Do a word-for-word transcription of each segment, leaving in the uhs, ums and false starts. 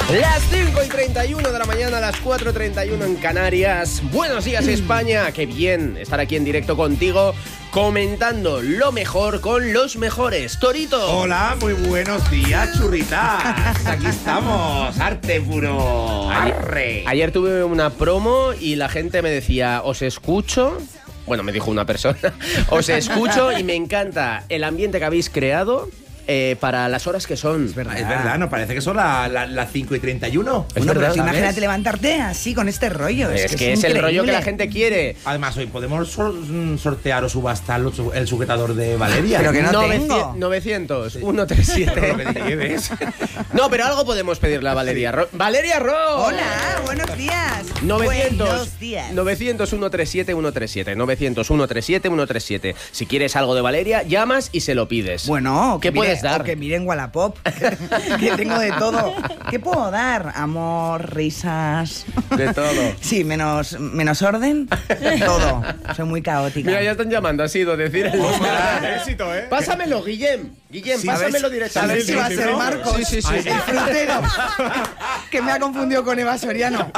Las cinco y treinta y uno de la mañana, las cuatro y treinta y uno en Canarias. Buenos días, España. Qué bien estar aquí en directo contigo, comentando lo mejor con los mejores. Torito. Hola, muy buenos días, churritas. Aquí estamos, arte puro. Arre. Ayer tuve una promo y la gente me decía, os escucho. Bueno, me dijo una persona, os escucho y me encanta el ambiente que habéis creado. Eh, para las horas que son. Es verdad, es verdad, nos parece que son las la, la cinco y treinta y uno. Es bueno, verdad, pero imagínate levantarte así con este rollo. Es, es que, que es, es el rollo que la gente quiere. Además, hoy podemos sor sortear o subastar el sujetador de Valeria. Pero que no novecientos, tengo. novecientos, ciento treinta y siete. No, pero algo podemos pedirle a Valeria Ro. ¡Valeria Ro! Hola, buenos días. novecientos, buenos días. novecientos, ciento treinta y siete, ciento treinta y siete. novecientos, ciento treinta y siete, ciento treinta y siete. Si quieres algo de Valeria, llamas y se lo pides. Bueno, ¿qué puedes mire, dar? O que miren Wallapop, que tengo de todo. ¿Qué puedo dar? Amor, risas. De todo. Sí, menos, menos orden. Todo. Soy muy caótica. Mira, ya están llamando, ha sido decir el éxito, ¿eh? Pásamelo, Guillem. Guillem, Sí, pásamelo a ver directamente. si va a ser Marcos. Sí, sí, sí. El frutero. Que me ha confundido con Eva Soriano.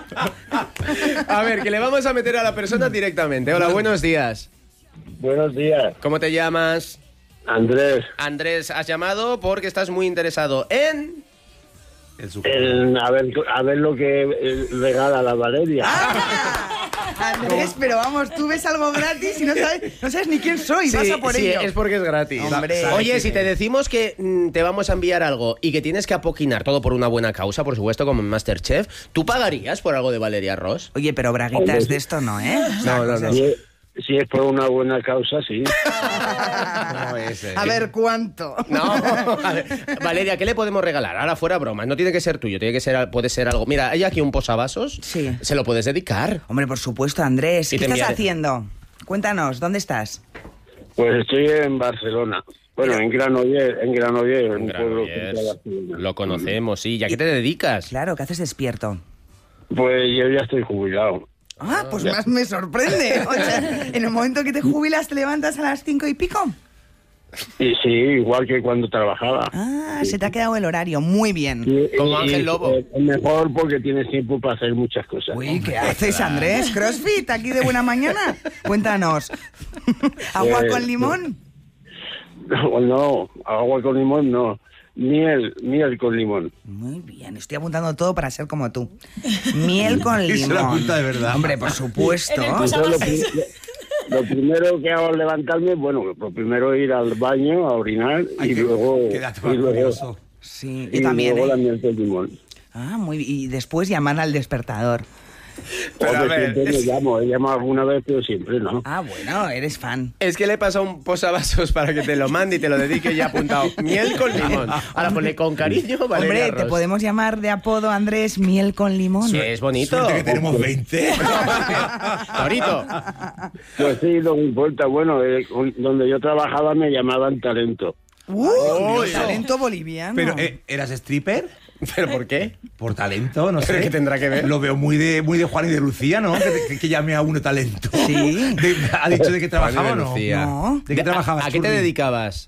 A ver, que le vamos a meter a la persona directamente. Hola, buenos días. Buenos días, ¿Cómo te llamas? Andrés. Andrés, has llamado porque estás muy interesado en... En, a, ver, a ver lo que eh, regala la Valeria. Ah, Andrés, pero vamos, tú ves algo gratis y no sabes, no sabes ni quién soy. Sí, vas a por sí, ello. es porque es gratis. Hombre. Oye, si te decimos que mm, te vamos a enviar algo y que tienes que apoquinar todo por una buena causa, por supuesto, como en MasterChef, ¿tú pagarías por algo de Valeria Ross? Oye, pero braguitas de esto no, ¿eh? No, no, no. Si es, si es por una buena causa, sí. No es, eh. A ver, ¿cuánto? No, a ver, Valeria, ¿qué le podemos regalar? Ahora fuera bromas, no tiene que ser tuyo, tiene que ser, puede ser algo. Mira, hay aquí un posavasos, Sí. se lo puedes dedicar. Hombre, por supuesto, Andrés. Y ¿Qué te estás enviaré. haciendo? Cuéntanos, ¿dónde estás? Pues estoy en Barcelona. Bueno, en Granollers, en Granollers, un pueblo cerca de Granollers, Barcelona. lo conocemos, sí. ¿Y a qué te dedicas? Claro, ¿qué haces despierto? Pues yo ya estoy jubilado. Ah, pues más me sorprende. O sea, en el momento que te jubilas, ¿te levantas a las cinco y pico? Y sí, igual que cuando trabajaba. Ah, se te ha quedado el horario. Muy bien. Y- Como y- Ángel y, Lobo. eh, Es mejor porque tienes tiempo para hacer muchas cosas. Uy, ¿qué haces, Andrés? ¿Crossfit aquí de buena mañana? Cuéntanos. ¿Agua Eh, con limón? No, no, agua con limón no. Miel, miel con limón. Muy bien, estoy apuntando todo para ser como tú. Miel con Y se lo limón. apunta de verdad. Hombre, por supuesto. En el Entonces, lo, pri- lo primero que hago al levantarme, bueno, lo primero es ir al baño a orinar Ay, y que- luego, quédate y luego, orgulloso. Sí, y y también. luego ¿eh? la miel con limón. Ah, muy bien. Y después llamar al despertador. Pero a Porque ver, siempre es- me llamo, he llamado alguna vez, pero siempre no. Ah, bueno, eres fan. Es que le he pasado un posavasos para que te lo mande y te lo dedique y ya apuntado. Miel con limón. Ahora ponle con cariño, Valeria Hombre, te Ross. podemos llamar de apodo, Andrés, miel con limón. Sí, es bonito. Suerte que tenemos veinte. Torito. Pues sí, no me importa. Bueno, eh, con- donde yo trabajaba me llamaban talento. ¡Uh! Uy. Talento boliviano. Pero, eh, ¿eras stripper? ¿Pero por qué? Por talento, no sé. ¿Pero qué tendrá que ver? Lo veo muy de, muy de Juan y de Lucía, ¿no? Que, que, que llame a uno talento. Sí. De- ¿Ha dicho de qué trabajaba Juan y de o no? Lucía. No. ¿De qué trabajabas, ¿A, a qué te Churri? dedicabas?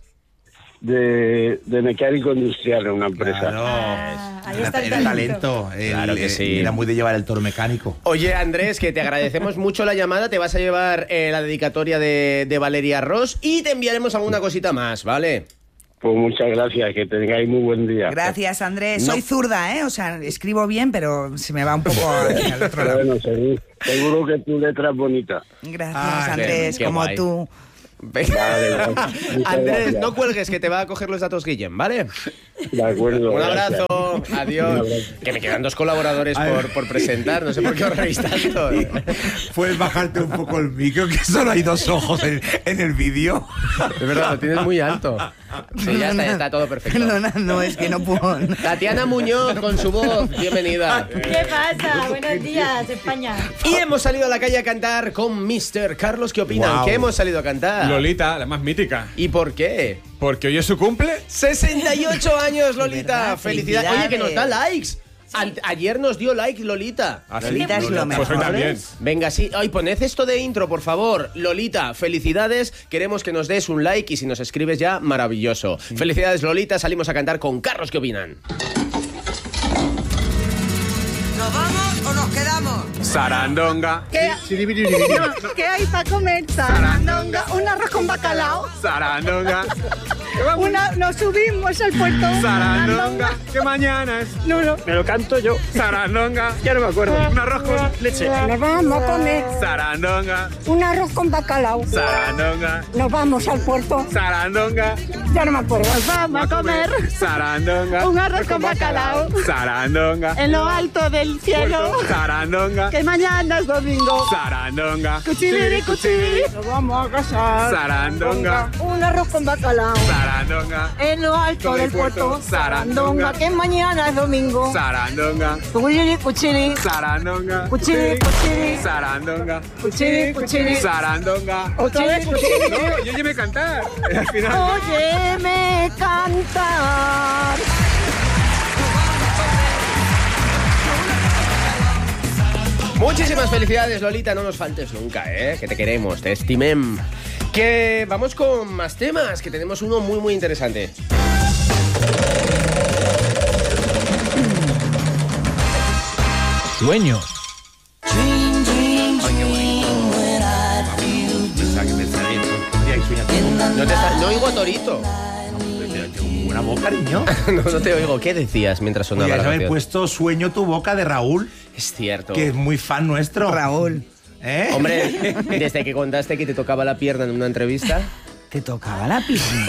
De, de mecánico industrial en una empresa. Claro. Ah, ahí Era- está el era talento. talento. El- Claro que eh, sí. Era muy de llevar el toro mecánico. Oye, Andrés, que te agradecemos mucho la llamada. Te vas a llevar eh, la dedicatoria de, de Valeria Ross y te enviaremos alguna cosita más, ¿vale? Pues muchas gracias, que tengáis muy buen día. Gracias, Andrés. No. Soy zurda, ¿eh? O sea, escribo bien, pero se me va un poco aquí al otro lado. Bueno, seguro, seguro que tu letra es bonita. Gracias, Ah, qué- Andrés, qué como guay. tú. Venga. Vale, vale. Muchas Andrés, gracias. no cuelgues, que te va a coger los datos Guillem, ¿vale? De acuerdo. Un gracias. abrazo, adiós. Un abrazo. Que me quedan dos colaboradores A ver. por, por presentar, no sé por qué os reís tanto. Puedes bajarte un poco el micro, que solo hay dos ojos en, en el vídeo. De verdad, lo tienes muy alto. Sí, ya está, ya está todo perfecto. Perdona, no, es que no puedo. Tatiana Muñoz con su voz, bienvenida. ¿Qué pasa? Buenos días, España. Y hemos salido a la calle a cantar con mister Carlos. ¿Qué opinan? Wow. ¿Qué hemos salido a cantar? Lolita, la más mítica. ¿Y por qué? Porque hoy es su cumple. sesenta y ocho años, Lolita. ¿Verdad? Felicidades. Oye, que nos da likes. A- ayer nos dio like Lolita. ¿Ah, sí? Lolita es lo Pues hoy mejor. también. Venga, sí. Ay, poned esto de intro, por favor. Lolita, felicidades. Queremos que nos des un like y si nos escribes ya, maravilloso. Felicidades, Lolita. Salimos a cantar con Carlos. ¿Qué opinan? Sarandonga. ¿Qué, no, ¿qué hay para comer? Sarandonga. Un arroz con bacalao. Sarandonga. Una, nos subimos al puerto. Sarandonga. Que mañana es. No, no. Me lo canto yo. Sarandonga. Ya no me acuerdo. Un arroz con leche. Nos vamos a comer Sarandonga. un arroz con bacalao. Sarandonga. Nos vamos al puerto. Sarandonga. Ya no me acuerdo. Nos vamos a comer Sarandonga. un arroz con bacalao. Sarandonga. En lo alto del cielo. Sarandonga. Que mañana es domingo. Sarandonga. Cuchilli, cuchilli. Nos vamos a casar. Sarandonga. Un arroz con bacalao. Sarandonga. En lo alto del puerto. Sarandonga. Que mañana es domingo. Sarandonga. Cuchilli, cuchilli. Sarandonga. Cuchilli, cuchilli. Sarandonga. Cuchilli, cuchilli. Sarandonga. Otra vez cuchilli. No, yo llevé a cantar. Al final. Óyeme cantar. Muchísimas felicidades, Lolita, no nos faltes nunca, ¿eh? Que te queremos, te estimem. Que vamos con más temas, que tenemos uno muy, muy interesante. Sueño. No, te está, no oigo a Torito. Tengo buena boca, niño. no, no te oigo. ¿Qué decías mientras sonaba la Podrías haber canción? puesto Sueño tu boca de Raúl, Es cierto. que es muy fan nuestro. Raúl, ¿Eh? Hombre, desde que contaste que te tocaba la pierna en una entrevista... ¿te tocaba la piscina?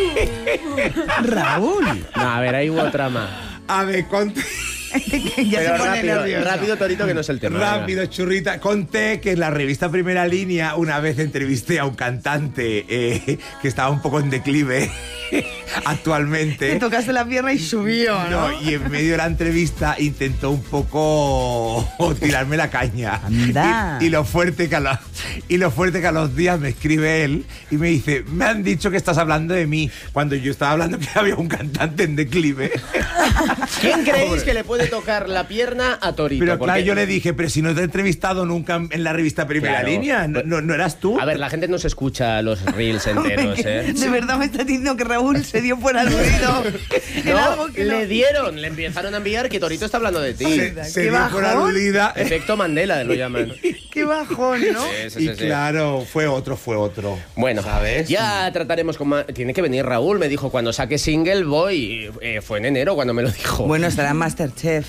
Raúl. No, a ver, ahí hubo trama. A ver, conté. Ya Pero se pone rápido, nervioso. rápido, Torito, que no es el tema. Rápido, churrita. Conté que en la revista Primera Línea una vez entrevisté a un cantante eh, que estaba un poco en declive actualmente. Te tocaste la pierna y subió, ¿no? No, y en medio de la entrevista intentó un poco tirarme la caña. Anda. Y, y lo fuerte que a los, y lo fuerte que a los días me escribe él y me dice, me han dicho que estás hablando de mí, cuando yo estaba hablando que había un cantante en declive. ¿Quién creéis que le puede tocar la pierna a Torito? Pero claro, Porque- yo le dije, pero si no te he entrevistado nunca en la revista Primera Claro. Línea, ¿no, no, no eras tú? A ver, la gente no se escucha los reels enteros, ¿eh? De verdad me está diciendo que Raúl se dio por aludido en No, algo que le no. dieron, le empezaron a enviar que Torito está hablando de ti. se se qué dio por bajón. aludida. Efecto Mandela lo llaman. Qué bajón, ¿no? Sí, sí, Y sí, sí. claro, fue otro, fue otro. Bueno, ¿Sabes? ya trataremos con más... Tiene que venir Raúl, me dijo, cuando saque single voy. Eh, fue en enero cuando me lo dijo. Bueno, estará en Masterchef.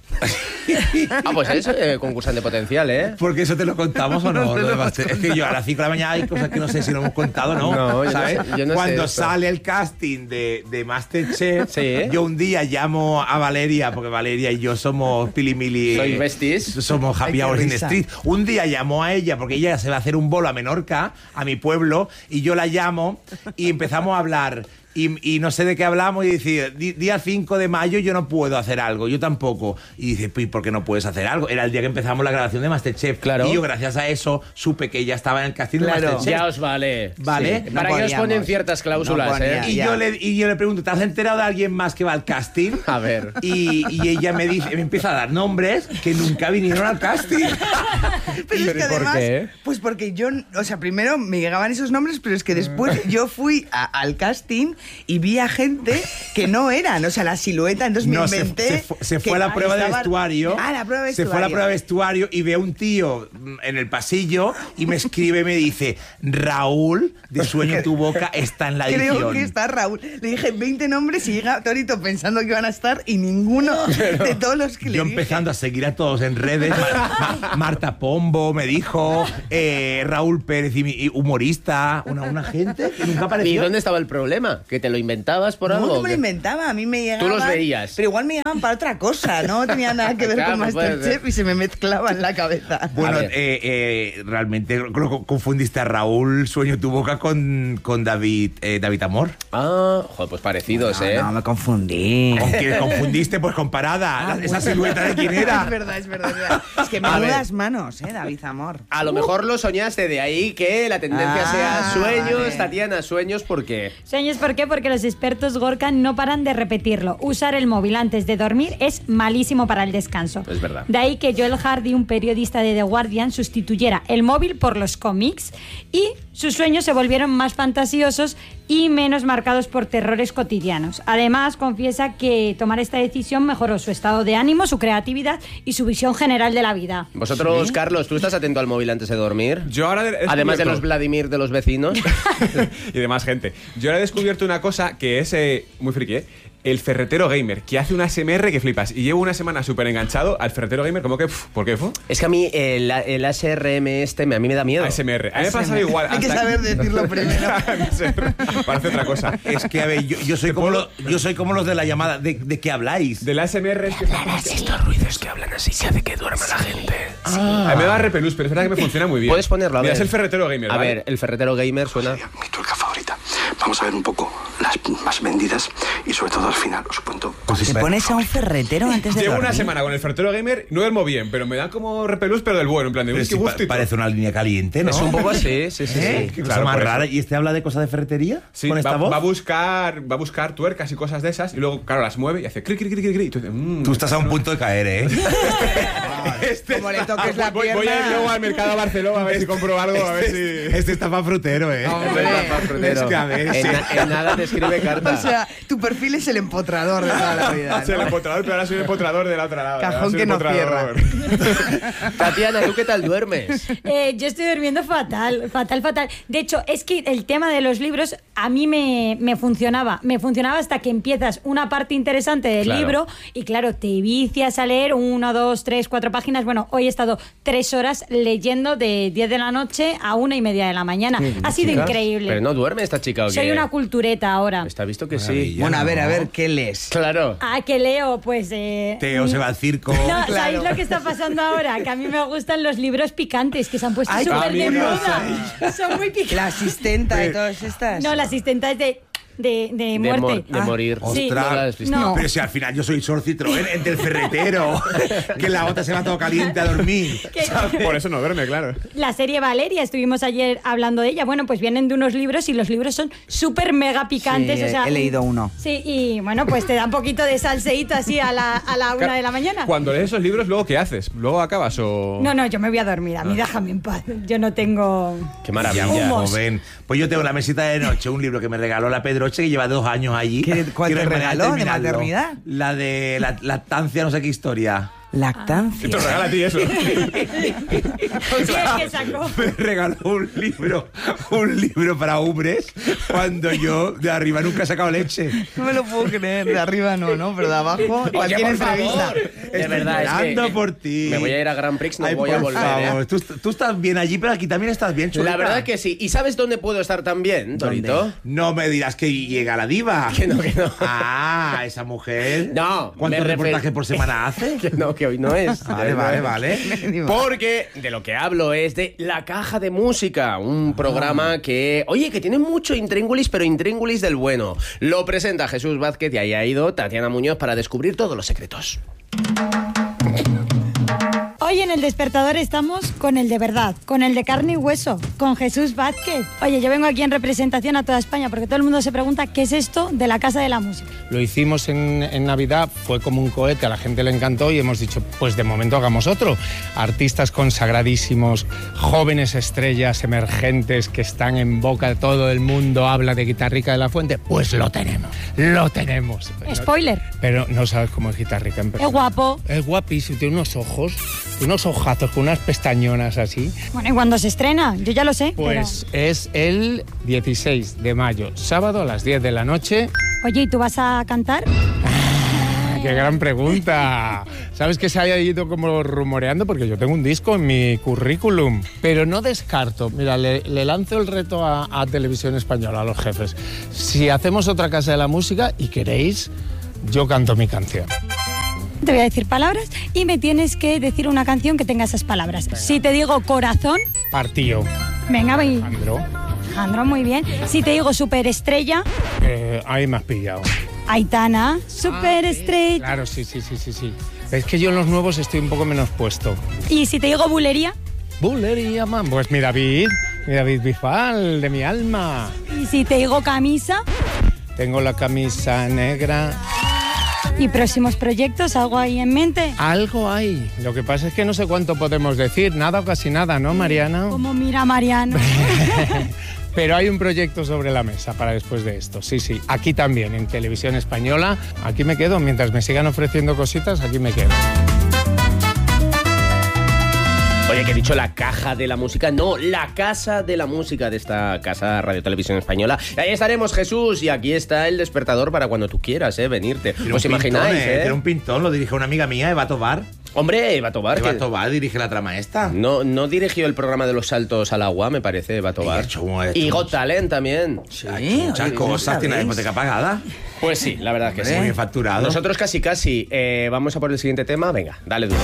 Ah, pues es eh, concursante potencial, ¿eh? Porque eso te lo contamos o no. No te Lo lo de hemos Master- es que yo a las cinco de la mañana hay cosas que no sé si lo hemos contado o no. No, yo no ¿sabes? sé- yo no sé Cuando esto. sale el casting de, de Masterchef, Sí. yo un día llamo a Valeria, porque Valeria y yo somos pilimili. ¿Sois besties? Somos Ay, happy qué hours in risa. street. Un día llamó a ella, porque ella se va a hacer un bolo a Menorca, a mi pueblo, y yo la llamo y empezamos a hablar. Y, y no sé de qué hablamos y dice, "Di- día cinco de mayo yo no puedo hacer algo, yo tampoco". Y dice, pues ¿por qué no puedes hacer algo? Era el día que empezamos la grabación de Masterchef. Claro. Y yo gracias a eso supe que ella estaba en el casting Claro. de Masterchef. Ya os vale. Vale. Sí. No Para que os podíamos. ponen ciertas cláusulas, No ponía. ¿eh? Y Ya. yo, le, y yo le pregunto, ¿te has enterado de alguien más que va al casting? A ver. Y, y ella me dice, me empieza a dar nombres que nunca vinieron al casting. Pero es ¿Pero que y por además, qué? pues porque yo, o sea, primero me llegaban esos nombres, pero es que después yo fui a- al casting y vi a gente que no eran, o sea, la silueta, entonces No, me se, inventé. se fu- se fue que a la prueba de estaba- vestuario. Ah, la prueba de Se vestuario. fue a la prueba de vestuario y ve a un tío mm, en el pasillo y me escribe y me dice, Raúl, de Sueño tu boca, está en la edición. Creo que está Raúl. Le dije veinte nombres y llega Torito pensando que iban a estar y ninguno de todos los que le Yo dije. empezando a seguir a todos en redes. Ma- Ma- Marta Pombo me dijo, eh, Raúl Pérez, y mi- y humorista, una, una gente que nunca ¿Y apareció. dónde estaba el problema? ¿Que te lo inventabas por No, algo? no o me qué? lo inventaba, a mí me llegaban... Tú los veías. Pero igual me llegaban para otra cosa, no tenía nada que ver Claro, con puede Masterchef ser. y se me mezclaba en la cabeza. Bueno, A ver. eh, eh, realmente creo que confundiste a Raúl Sueño tu boca con, con David, eh, David Amor. Ah, joder, pues parecidos, ¿eh? No, no, me confundí. ¿Con quién confundiste? Pues con Parada. Ah, La- esa bueno. silueta de quién era. Es verdad, es verdad, es verdad. Es que A ver. menudas manos, ¿eh, David Amor? A lo mejor lo soñaste, de ahí que la tendencia Ah, sea sueños, vale. Tatiana, sueños, porque... Sueños, ¿por qué? Porque los expertos Gorka no paran de repetirlo. Usar el móvil antes de dormir es malísimo para el descanso. Es verdad. De ahí que Joel Hardy, un periodista de The Guardian, sustituyera el móvil por los cómics y sus sueños se volvieron más fantasiosos y menos marcados por terrores cotidianos. Además, confiesa que tomar esta decisión mejoró su estado de ánimo, su creatividad y su visión general de la vida. Vosotros, ¿Sí? Carlos, ¿tú estás atento al móvil antes de dormir? Yo ahora he Además de descubierto- los Vladimir de los vecinos. y de más gente. Yo ahora he descubierto una cosa que es eh, muy friki, ¿eh? El ferretero gamer, que hace una A S M R que flipas. Y llevo una semana súper enganchado al ferretero gamer, como que, pf, ¿por qué? Fu? Es que a mí el, el A S R M este me- a mí me da miedo. A S M R. A mí me pasa igual. Hay que hasta- saber decirlo primero. No sé, parece otra cosa. Es que, a ver, yo, yo soy, como puedo- lo- yo soy como los de la llamada. ¿De, de qué habláis? Del A S M R es que... Estos ruidos que hablan así que hace que duerma la gente. A mí me da repelús, pero es verdad que me funciona muy bien. Puedes ponerlo, a Mira, ver. es el ferretero gamer, A ¿vale? ver, el ferretero gamer suena... Mi tuerca favorita. Vamos a ver un poco las más vendidas y sobre todo al final os cuento. ¿Te pones a un ferretero antes de Llevo dormir? una semana con el ferretero gamer, no duermo bien, pero me da como repelús, pero del bueno, en plan de... Pero uy, sí, qué pa- gustito. parece una línea caliente, ¿no? Es un poco así, sí, sí, ¿Eh? sí. Qué Claro, cosa más por eso. rara. ¿Y este habla de cosas de ferretería? Sí, ¿Con esta va, voz? va a buscar, va a buscar tuercas y cosas de esas y luego, claro, las mueve y hace cri, cri, cri, cri, cri. Y tú dices, mm, Tú estás a un punto de caer, ¿eh? este Como le está- toques la voy, voy a ir pierna. luego al mercado de Barcelona a ver si compro algo, a ver si... Este está para frutero, ¿eh? Hombre. Es que a ver, En, sí. na- en nada te escribe carta. O sea, tu perfil es el empotrador de toda la vida, O sea, el ¿no? empotrador, pero ahora soy el empotrador del otro lado. Cajón ahora soy que el no empotrador. Tatiana, ¿tú qué tal duermes? Eh, yo estoy durmiendo fatal, fatal, fatal. De hecho, es que el tema de los libros a mí me, me funcionaba. Me funcionaba hasta que empiezas una parte interesante del Claro. libro y claro, te vicias a leer una, dos, tres, cuatro páginas. Bueno, hoy he estado tres horas leyendo de diez de la noche a una y media de la mañana. Ha sido Chica, increíble. Pero no duerme esta chica, ¿o qué? Soy una cultureta ahora. Está visto que sí. Maravilla. Bueno, a ver, a ¿no? ver, ¿qué lees? Claro. Ah, que leo, pues... Eh, Teo se va al circo. No, Claro. ¿sabéis lo que está pasando ahora? Que a mí me gustan los libros picantes, que se han puesto Ay, qué súper de curiosa moda. Son muy picantes. La asistenta y todas estas. No, la asistenta es de, de, de De, muerte. mor- de Ah, morir. sí. No la has visto. No. Pero si al final yo soy Sor Citroën, entre el ferretero, que la otra se va todo caliente a dormir. Que- Por eso no duerme, claro. La serie Valeria, estuvimos ayer hablando de ella. Bueno, pues vienen de unos libros y los libros son súper mega picantes. Sí, o sea, he leído uno. Sí, y bueno, pues te da un poquito de salseíto así a la, a la una de la mañana. Cuando lees esos libros, ¿luego qué haces? ¿Luego acabas o...? No, no, yo me voy a dormir. A mí déjame en paz. Yo no tengo... Qué maravilla. Humos. Joven. Pues yo tengo en la mesita de noche un libro que me regaló la Pedroche, que lleva dos años allí. ¿Qué- cuál te Quiero terminar regaló? ¿De terminarlo. maternidad? La de la lactancia, no sé qué historia. Lactancia. Te lo regala a ti eso. Sí, es que sacó. Me regaló un libro, un libro para hombres, cuando yo de arriba nunca he sacado leche. No me lo puedo creer. De arriba no, ¿no? Pero de abajo, cualquier por entrevista. favor. De verdad, es que Esperando por ti. me voy a ir a Grand Prix, no Ay, voy a por volver, favor. ¿eh? Tú, tú estás bien allí, pero aquí también estás bien, chulita. La verdad que sí. ¿Y sabes dónde puedo estar también, Torito? No me dirás que llega la diva. Que no, que no. Ah, esa mujer. No, ¿Cuántos me refer- reportajes por semana hace? Que no, que hoy no es. Vale, No vale, es. vale. Porque de lo que hablo es de La Caja de Música, un programa que, oye, que tiene mucho intríngulis, pero intríngulis del bueno. Lo presenta Jesús Vázquez y ahí ha ido Tatiana Muñoz para descubrir todos los secretos. Hoy en El Despertador estamos con el de verdad, con el de carne y hueso, con Jesús Vázquez. Oye, yo vengo aquí en representación a toda España porque todo el mundo se pregunta qué es esto de la Casa de la Música. Lo hicimos en, en Navidad, fue como un cohete, a la gente le encantó y hemos dicho, pues de momento hagamos otro. Artistas consagradísimos, jóvenes estrellas emergentes que están en boca de todo el mundo, habla de Guitarrica de la Fuente, pues lo tenemos, lo tenemos. Spoiler. Pero no sabes cómo es Guitarrica en persona. Es guapo. Es guapísimo, tiene unos ojos, unos ojazos con unas pestañonas así. Bueno, ¿y cuándo se estrena? Yo ya lo sé. Pues es el dieciséis de mayo, sábado a las diez de la noche. pero- Oye, ¿y tú vas a cantar? ¡Qué gran pregunta! ¿Sabes que se haya ido como rumoreando? Porque yo tengo un disco en mi currículum. Pero no descarto. Mira, le, le lanzo el reto a, a Televisión Española, a los jefes. Si hacemos otra Casa de la Música y queréis, yo canto mi canción. Te voy a decir palabras y me tienes que decir una canción que tenga esas palabras. Si te digo corazón, Partido. venga, voy. Alejandro, Alejandro, muy bien. Si te digo superestrella, eh, ahí me has pillado. Aitana, superestrella. Claro, sí, sí, sí, sí, sí. Es que yo en los nuevos estoy un poco menos puesto. Y si te digo bulería, Bulería, man. Pues mi David, mi David Bisbal, de mi alma. y si te digo camisa, Tengo la camisa negra. y próximos proyectos, ¿algo ahí en mente? Algo hay. Lo que pasa es que no sé cuánto podemos decir. Nada o casi nada, ¿no, Mariana? Como mira Mariano. Pero hay un proyecto sobre la mesa para después de esto. Sí, sí, aquí también, en Televisión Española. Aquí me quedo, mientras me sigan ofreciendo cositas, aquí me quedo. Oye, que he dicho la caja de la música, no, la casa de la música de esta casa Radio Televisión Española. Y ahí estaremos, Jesús, y aquí está el despertador para cuando tú quieras, eh, venirte. Tiene ¿Os un imagináis, pintón, eh? eh? Tiene un pintón, lo dirige una amiga mía, Eva Tobar. Hombre, Eva Tobar. Eva que- Tobar dirige la trama esta. No, no dirigió el programa de los saltos al agua, me parece, Eva Tobar. Y ha hecho un- ha hecho Y un- Got Talent también. Ha hecho muchas oye, cosas, tiene la ¿sabéis? hipoteca pagada. Pues sí, la verdad que sí. Muy bien facturado. Nosotros casi casi. Eh, vamos a por el siguiente tema. Venga, dale duro.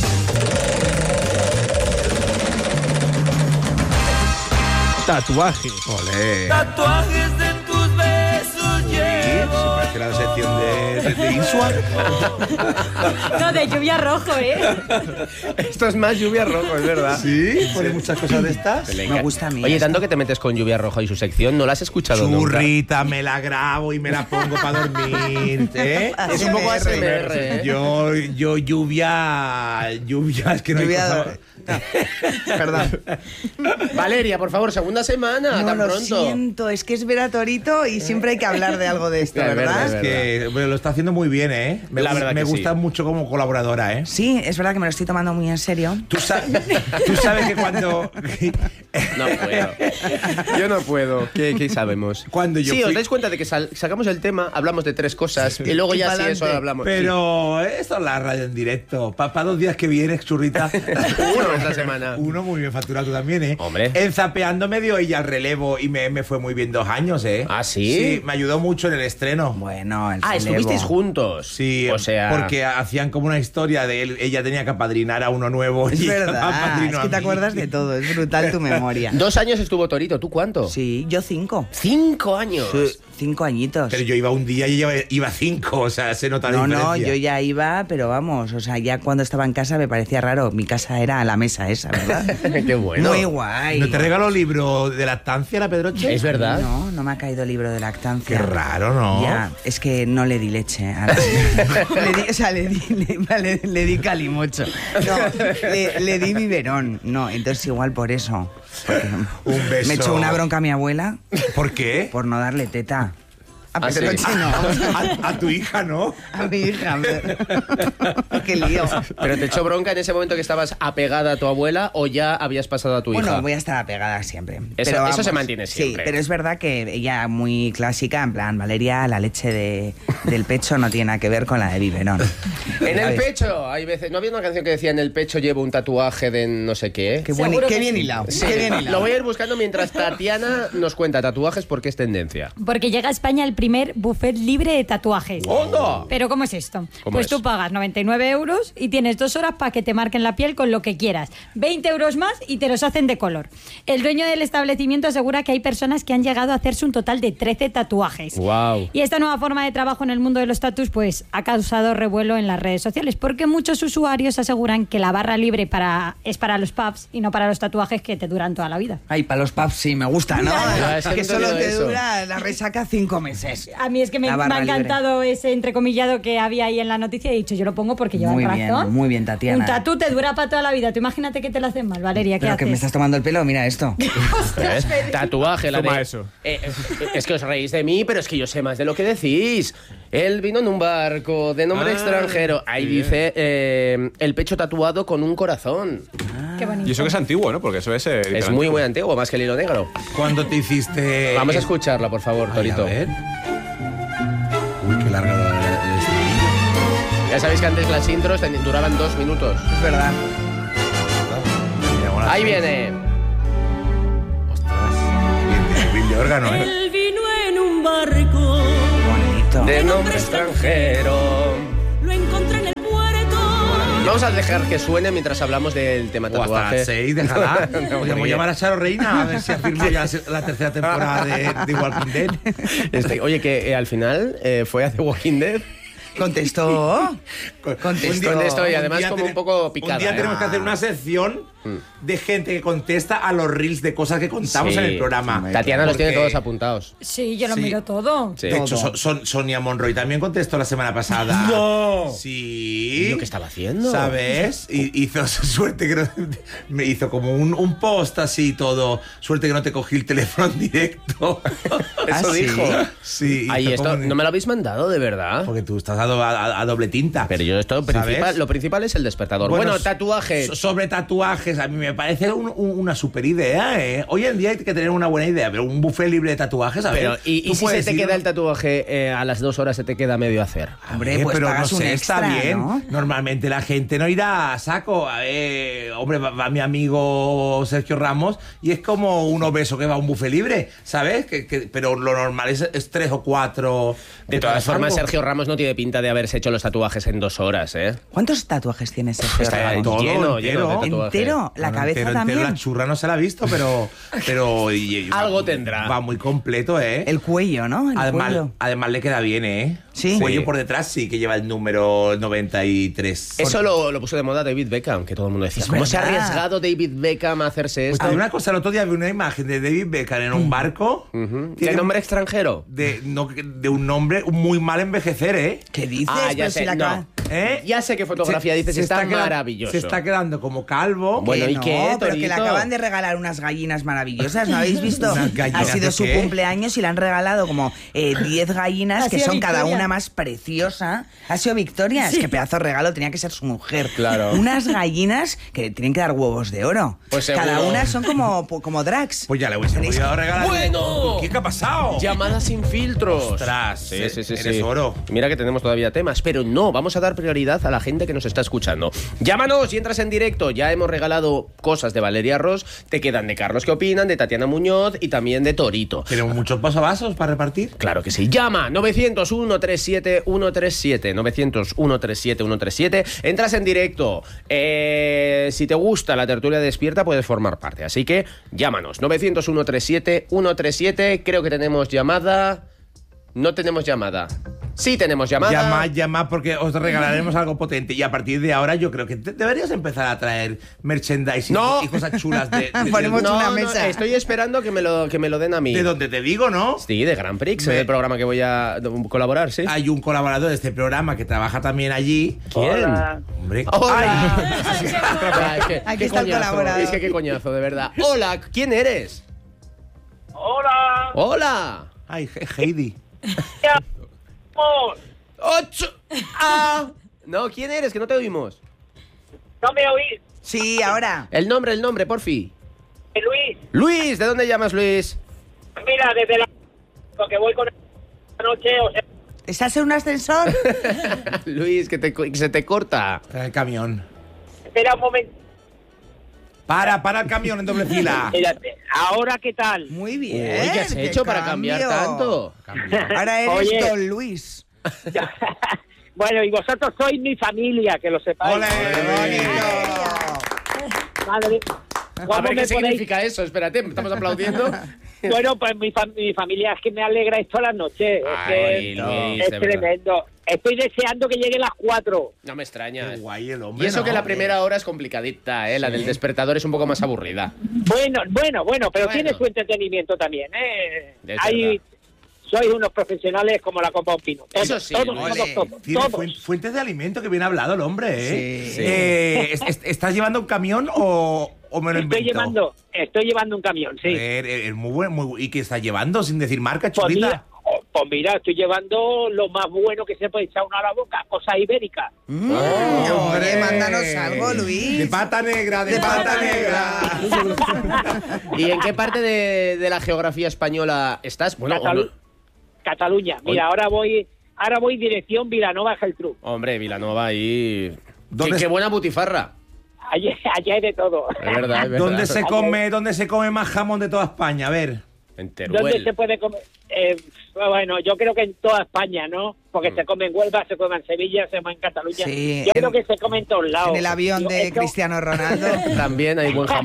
Tatuaje. Olé. Tatuajes de tus besos Sí, llevo. parece la sección de, de, de Insua. No, de lluvia rojo, ¿eh? Esto es más lluvia rojo, es verdad. Sí, pone muchas cosas de estas. Le Me enca- gusta a mí Oye, esto. tanto que te metes con lluvia roja y su sección, ¿no la has escuchado nunca? Churrita, me la grabo y me la pongo para dormir. ¿eh? Es un poco A S M A S M R, ¿eh? Yo, yo lluvia, lluvia, es que no hay Lluvia- cosa- No, perdón. Valeria, por favor, segunda semana, No, tan lo pronto. siento, es que es Vera Torito y siempre hay que hablar de algo de esto, Es verdad, ¿verdad? es Es que bueno, lo está haciendo muy bien, ¿eh? Me, La gu- verdad me que gusta sí. mucho como colaboradora, ¿eh? Sí, es verdad que me lo estoy tomando muy en serio. Tú, sa- tú sabes que cuando... No puedo. Yo no puedo. ¿Qué, qué sabemos? Cuando yo sí, fui- os dais cuenta de que sal- sacamos el tema, hablamos de tres cosas y luego Y ya sí, pa'lante. eso hablamos. Pero esto es la radio en directo. Para dos días que vienes, churrita. Sí. Uno esta semana. Uno muy bien facturado tú también, ¿eh? Hombre. En Zapeando me dio ella el relevo y me, me fue muy bien dos años, ¿eh? ¿Ah, sí? Sí, me ayudó mucho en el estreno. Bueno, el Ah, celevo. estuvisteis juntos. Sí, o sea, porque hacían como una historia de él. Ella tenía que apadrinar a uno nuevo. Es y ella me verdad, apadrinó es a que te mí. acuerdas de todo, es brutal tu memoria. dos años estuvo Torito. ¿Tú cuánto? Sí, yo cinco. Cinco años. Sí, cinco añitos. Pero yo iba un día y ella iba cinco, o sea, se nota la No, diferencia. no, yo ya iba, pero vamos, o sea, ya cuando estaba en casa me parecía raro. Mi casa era la mesa esa, ¿verdad? Qué bueno. Muy guay. ¿No te regaló libro de lactancia, la Pedroche? Es verdad. No, no me ha caído libro de lactancia. Qué raro, ¿no? Ya, es que no le di leche. a la- le di, o sea, le di, le, vale, le di calimocho. No, le, le di biberón. No, entonces igual por eso. Porque Un beso. me echó una bronca a mi abuela ¿Por qué? por no darle teta. A Ah, sí. Pedroche no. A, a tu hija, ¿no? A mi hija. pero- Qué lío. ¿Pero te echó bronca en ese momento que estabas apegada a tu abuela o ya habías pasado a tu Bueno, hija? voy a estar apegada siempre. Eso- Pero eso se vamos, mantiene siempre. Sí, pero es verdad que ella muy clásica, en plan, Valeria, la leche de, del pecho no tiene nada que ver con la de biberón. En el ¿Sabes? pecho, hay veces. ¿No había una canción que decía en el pecho llevo un tatuaje de no sé qué? Qué, buen- Seguro qué que bien sí. hilado. Sí, Qué bien hilado. lo voy a ir buscando mientras Tatiana nos cuenta tatuajes porque es tendencia. Porque llega a España el primer buffet libre de tatuajes. ¡Onda! ¿Pero cómo es esto? ¿Cómo Pues es? tú pagas noventa y nueve euros y tienes dos horas para que te marquen la piel con lo que quieras. veinte euros más y te los hacen de color. El dueño del establecimiento asegura que hay personas que han llegado a hacerse un total de trece tatuajes. Guau. Y esta nueva forma de trabajo en el mundo de los tatus pues ha causado revuelo en las redes sociales porque muchos usuarios aseguran que la barra libre para, es para los pubs y no para los tatuajes que te duran toda la vida. Ay, para los pubs sí me gusta, ¿no? Ya, es que que no te solo digo te eso. dura la resaca cinco meses. A mí es que me, La me barra ha libre. encantado ese entrecomillado que había ahí en la noticia y he dicho, yo lo pongo porque llevan Muy razón. bien, muy bien, Tatiana. Un tatú te dura para toda la vida. Tú imagínate que te lo hacen mal, Valeria, ¿qué Pero haces? que me estás tomando el pelo, mira esto. ¿Ves? Tatuaje, la Toma de... eso. Eh, eh, es que os reís de mí, pero es que yo sé más de lo que decís. Él vino en un barco de nombre Ah, extranjero. Ahí bien. dice eh, el pecho tatuado con un corazón. Qué bonito. Y eso que es antiguo, ¿no? Porque eso es... eh, Es literalmente- muy, muy antiguo, más que el hilo negro. ¿Cuándo te hiciste...? Vamos a escucharla, por favor, Ay, Torito. a ver. Uy, qué larga la- el estribillo. Ya sabéis que antes las intros ten- duraban dos minutos. Es verdad. Mira, bueno, Ahí sí. viene. Ostras. Bien, bien de órgano, ¿eh? Él vino en un barco, Bonito. De nombre extranjero. lo encontré en el puerto. Vamos a dejar que suene mientras hablamos del tema O hasta tatuaje. las seis, déjala. No, Podríamos porque- llamar a Charo Reina a ver si afirma ya la tercera temporada de, de Walking Dead. Este, oye, que eh, al final eh, fue a The Walking Dead. Contestó. Contestó. Contestó y además Un día como ten- un poco picada. Un día ¿eh? tenemos que hacer una sección de gente que contesta a los reels de cosas que contamos Sí. en el programa. Tatiana los tiene Porque- todos apuntados. Sí, yo lo Sí. miro todo. Sí. De hecho, Son- Son- Sonia Monroy también contestó la semana pasada. ¡No! Sí. ¿Y lo que estaba haciendo? ¿Sabes? Y hizo suerte que no, me hizo como un, un post así y todo. Suerte que no te cogí el teléfono en directo. Eso ¿Ah, sí? dijo. Sí. Ay, hizo esto como- no me lo habéis mandado, de verdad. Porque tú estás a, do- a- a doble tinta. Pero yo esto ¿Sabes? principal, lo principal es el despertador. Bueno, so- tatuajes. so- Sobre tatuajes, a mí me parece un- un- una super idea, ¿eh? Hoy en día hay que tener una buena idea, pero un buffet libre de tatuajes, a ver. Pero, ¿y, y tú si se puedes te ir- queda el tatuaje eh, a las dos horas se te queda medio hacer? Hombre, Eh, pues pero no pagas un sé, extra, está bien. ¿no? Normalmente la gente no irá a saco. Eh, hombre, va, va mi amigo Sergio Ramos y es como un obeso que va a un buffet libre, ¿sabes? Que, que- pero lo normal es, es tres o cuatro. De todas formas, Sergio Ramos no tiene pinta de haberse hecho los tatuajes en dos horas, ¿eh? ¿Cuántos tatuajes tiene Sergio Está Ramos? todo lleno, entero. lleno de tatuajes. ¿Entero? ¿La Bueno, cabeza entero, también? entero, la churra no se la ha visto, pero. pero y- y- Algo va- tendrá. Va muy completo, ¿eh? El cuello, ¿no? El Además, cuello. además le queda bien, ¿eh? Sí. Cuello Sí. por detrás sí que lleva el número noventa y tres. Eso lo, lo puso de moda David Beckham, que todo el mundo decía, Es ¿cómo se ha verdad. arriesgado David Beckham a hacerse Pues esto? te digo una cosa, el otro día vi una imagen de David Beckham en un barco. Ujú. Tiene ¿De nombre extranjero? De, no, de un nombre muy mal envejecer, ¿eh? ¿Qué dices? Ah, ya Pero sé, si la no. acaba- ¿Eh? Ya sé qué fotografía dices, está, queda- maravilloso. Se está quedando como calvo. Bueno, Que ¿y no, qué, pero que le Torito? acaban de regalar unas gallinas maravillosas, ¿no habéis visto? ¿Unas Ha gallinas sido de su qué? cumpleaños y le han regalado como eh, diez gallinas Ha que sido son cada Victoria. una más preciosa. Ha sido Victoria, es que pedazo de regalo tenía que ser su mujer. Claro. Unas gallinas que tienen que dar huevos de oro. Pues cada seguro. una son como, como drags. Pues ya le hubiese Tenéis- podido regalar. ¡Bueno! ¿Qué, qué ha pasado? Llamadas sin filtros. Ostras, Sí, sí, sí, eres sí. oro. Mira que tenemos todavía temas, pero no, vamos a dar prioridad a la gente que nos está escuchando. Llámanos y entras en directo. Ya hemos regalado cosas de Valeria Ross, te quedan de Carlos, ¿qué opinan? De Tatiana Muñoz y también de Torito. ¿Tenemos muchos pasovasos para repartir? Claro que sí. Llama novecientos uno treinta y siete ciento treinta y siete. novecientos uno treinta y siete ciento treinta y siete. Entras en directo. Eh, si te gusta la tertulia despierta, puedes formar parte. Así que llámanos. novecientos uno treinta y siete ciento treinta y siete. Creo que tenemos llamada. No tenemos llamada. Sí tenemos llamada. Llama, llama, porque os regalaremos algo potente. Y a partir de ahora yo creo que te- deberías empezar a traer merchandising No. y cosas chulas de, de, de- Ponemos No, una no, mesa. estoy esperando que me lo, que me lo den a mí. de donde te digo, ¿no? Sí, de Grand Prix, Me- el programa que voy a colaborar, sí. Hay un colaborador de este programa que trabaja también allí. ¿Quién? Hombre. ¡Hola! Ay, qué Ah, es que- Aquí qué está el coñazo, colaborador. Es que qué coñazo, de verdad. Hola, ¿quién eres? ¡Hola! Hola. Ay, He- Heidi. Ocho. Ah. No, ¿quién eres? Que no te oímos. ¿No me oís? Sí, ahora. El nombre, el nombre, porfi. Luis, Luis, ¿de dónde llamas, Luis? mira, desde la... Porque voy con esta noche, o sea... ¿Estás en un ascensor? Luis, que, te, que se te corta. Trae el camión. Espera un momento. Para, para el camión en doble fila. Espérate. ¿Ahora qué tal? Muy Uy, bien. ¿qué has qué hecho para cambiar cambio. tanto? Ahora eres Oye. Don Luis. Bueno, y vosotros sois mi familia, que lo sepáis. ¡Ole! ¡Qué bonito! Madre, A ¿cómo ver, ¿qué me podéis? significa eso? Espérate, estamos aplaudiendo. Bueno, pues mi, fam- mi familia es que me alegra esto a las noches. Es Ay, que Luis, es de verdad. tremendo. Estoy deseando que lleguen las cuatro. No me extraña. Qué guay el hombre, Y eso ¿no? que la primera hora es complicadita, ¿eh? La del despertador es un poco más aburrida. Bueno, bueno, bueno, pero Bueno. tiene su entretenimiento también, ¿eh? Es Hay, verdad. sois unos profesionales como la copa de un pino. Todos, Eso sí, todos, Luis. todos, Ole. todos, Tiene todos. fuen- fuentes de alimento, que bien hablado el hombre, ¿eh? Sí. Sí. Eh, ¿es- es- ¿Estás llevando un camión o, o me lo Estoy invento? llevando, estoy llevando un camión, sí. A ver, es es muy bueno. Muy, bu- ¿Y qué estás llevando? Sin decir marca, Pues chulita. mira, oh, pues mira, estoy llevando lo más bueno que se puede echar uno a la boca, cosas ibéricas. Mm, Oh, oye, hombre. mándanos algo, Luis. De pata negra, de, De pata, pata negra. ¿Y en qué parte de, de la geografía española estás? Bueno, o Catalu- no- Cataluña. Mira, Oye. ahora voy, ahora voy dirección Vilanova Geltrú. Hombre, Vilanova ahí. ¿Dónde Qué, qué es- buena butifarra. Allí, allá hay de todo. Es verdad, es verdad. ¿Dónde se come, dónde se come más jamón de toda España? A ver. En ¿Dónde Teruel. se puede comer? Eh, bueno, yo creo que en toda España, ¿no? Porque Mm. se come en Huelva, se come en Sevilla, se come en Cataluña. Sí, yo en- creo que se come en todos lados. En el avión Yo- de esto- Cristiano Ronaldo. También hay buen jamón.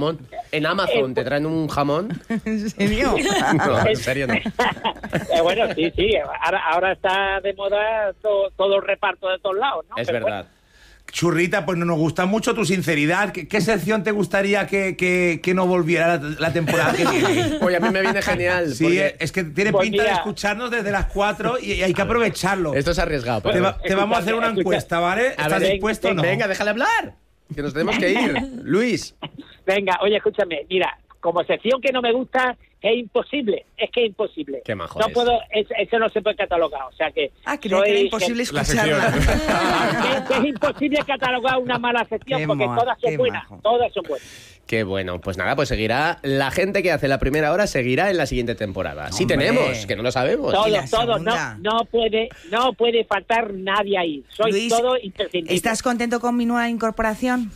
En Amazon te traen un jamón. ¿En serio? No, en serio no. Eh, bueno, sí, sí. Ahora, ahora está de moda todo, todo el reparto de todos lados, ¿no? Es Pero verdad. bueno. Churrita, pues no nos gusta mucho tu sinceridad. ¿Qué, qué sección te gustaría que, que, que no volviera la, la temporada que viene? Oye, a mí me viene genial. Sí, porque es que tiene Pues pinta de mira. escucharnos desde las cuatro y, y hay que aprovecharlo. Esto es arriesgado. Te, pero- va- te vamos a hacer una Escucha, encuesta, ¿vale? A ¿Estás ver, dispuesto o no? Venga, déjale hablar. Que nos tenemos que ir. Luis. Venga, oye, escúchame. Mira, como sección que no me gusta, es imposible. Es que es imposible. Qué majo No es. puedo, es- eso no se puede catalogar. O sea que. Ah, creía que era soy- imposible La escucharla. que, que es imposible catalogar una mala sección Qué porque moa, todas son qué buenas. majo. Todas son buenas. Qué bueno, pues nada, pues seguirá. La gente que hace la primera hora seguirá en la siguiente temporada. Sí Hombre. tenemos, que no lo sabemos. ¿Y la Todos, todos. No, segunda? no puede, no puede faltar nadie ahí. Soy Luis, todo imprescindible. ¿estás contento con mi nueva incorporación?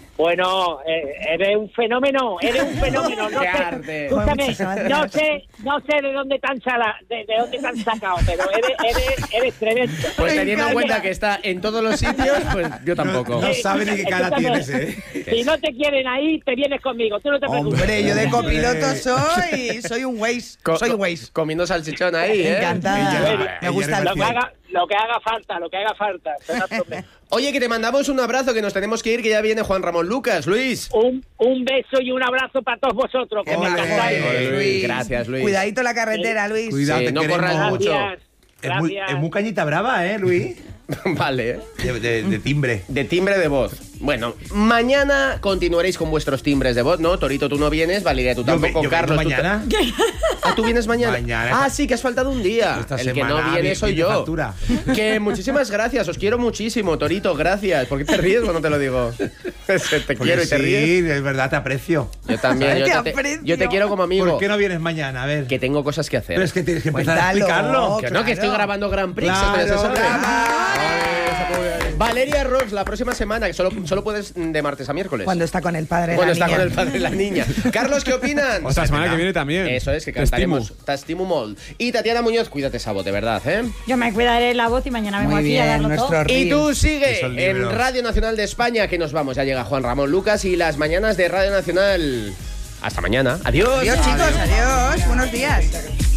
Bueno, eh, eres un fenómeno, eres un fenómeno. No Qué sé, arte. escúchame, Muchas gracias. no sé, no sé de dónde te han sala, de, de dónde te han sacado, pero eres, eres, eres tremendo. Pues teniendo en Oye, cuenta que está en todos los sitios, pues yo tampoco. No sabe ni qué cara escúchame, tienes, ¿eh? Si no te quieren ahí, te vienes conmigo, tú no te preocupes. Hombre, yo de Hombre. copiloto soy, soy un Waze, Co- soy co- Waze. Comiendo salchichón ahí, ¿eh? Encantada. Ella- Me ella gusta el Lo que, negocia. haga, lo que haga falta, lo que haga falta. Fernando. Oye, que te mandamos un abrazo, que nos tenemos que ir, que ya viene Juan Ramón Lucas. Luis. Un, un beso y un abrazo para todos vosotros. Que Qué me majo encantáis. Ole, eres, Luis. Luis. Gracias, Luis. Cuidadito la carretera, Luis. Cuidado, Sí, te no queremos. corras mucho. Gracias. Es muy, Gracias. es muy cañita brava, ¿eh, Luis? Vale, ¿eh? De, de- de timbre. De timbre de voz. Bueno, mañana continuaréis con vuestros timbres de voz, ¿no? Torito, tú no vienes, Valeria, tú Yo ve- tampoco, yo vengo Carlos. tú mañana. ta- Ah, tú vienes mañana. Mañana. Ah, sí, que has faltado un día. Esta El que semana no viene vi- soy viene yo. factura. Que muchísimas gracias, os quiero muchísimo, Torito, gracias. ¿Por qué te ríes cuando te lo digo? te Porque quiero y te sí, ríes. es verdad, te aprecio. Yo también, yo Te te, aprecio. yo te quiero como amigo. ¿Por qué no vienes mañana? A ver. Que tengo cosas que hacer. Pero es que tienes que empezar a Cuéntalo. explicarlo. Que no, que estoy claro. grabando Grand Prix. Claro, entonces eso- claro. Valeria Ross, la próxima semana, que solo, solo puedes de martes a miércoles. Cuando está con el padre de Cuando la está niña. con el padre de la niña. Carlos, ¿qué opinan? Otra semana que viene también. Eso es, que Te estimo. cantaremos. Te estimo molt. Y Tatiana Muñoz, cuídate, Sabo, de verdad, ¿eh? Yo me cuidaré la voz y mañana vengo Muy aquí a bien, darlo nuestro todo. Reel. Y tú sigue Que son en libros. Radio Nacional de España, que nos vamos. Ya llega Juan Ramón Lucas y las mañanas de Radio Nacional. Hasta mañana. Adiós. Adiós, chicos, adiós. Buenos días.